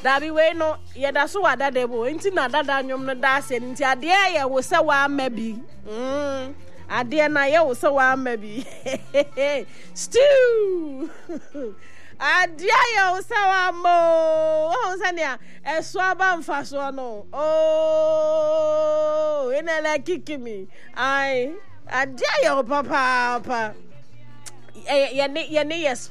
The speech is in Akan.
Dabi we no ye da so wada debo nti na dada nwom no da ase nti ade ye wo se wa amabi ade na ye wo se wa amabi stew ade ye wo se wa mo o se ne eso aba mfa so no oh ina la kikimi ai ade ye wo papa ye ne yes